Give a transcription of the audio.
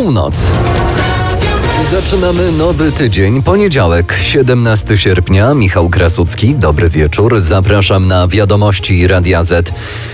północ. Zaczynamy nowy tydzień, poniedziałek, 17 sierpnia. Michał Krasucki, dobry wieczór. Zapraszam na wiadomości Radia Z.